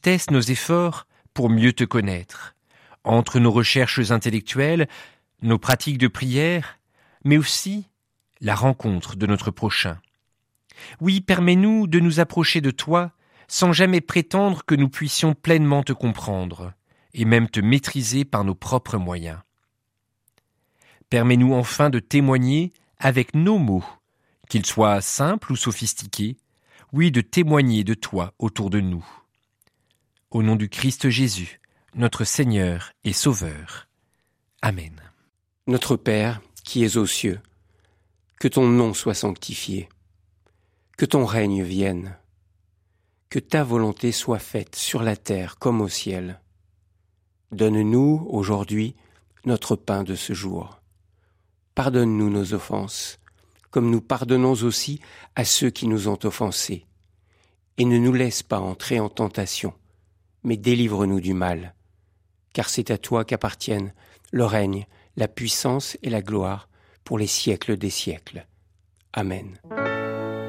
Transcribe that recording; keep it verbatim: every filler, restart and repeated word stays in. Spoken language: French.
teste nos efforts pour mieux te connaître, entre nos recherches intellectuelles, nos pratiques de prière, mais aussi la rencontre de notre prochain. Oui, permets-nous de nous approcher de toi sans jamais prétendre que nous puissions pleinement te comprendre et même te maîtriser par nos propres moyens. Permets-nous enfin de témoigner avec nos mots, qu'ils soient simples ou sophistiqués, oui, de témoigner de toi autour de nous. Au nom du Christ Jésus, notre Seigneur et Sauveur. Amen. Notre Père, qui es aux cieux, que ton nom soit sanctifié, que ton règne vienne, que ta volonté soit faite sur la terre comme au ciel. Donne-nous aujourd'hui notre pain de ce jour. Pardonne-nous nos offenses, comme nous pardonnons aussi à ceux qui nous ont offensés. Et ne nous laisse pas entrer en tentation, mais délivre-nous du mal. Car c'est à toi qu'appartiennent le règne, la puissance et la gloire pour les siècles des siècles. Amen.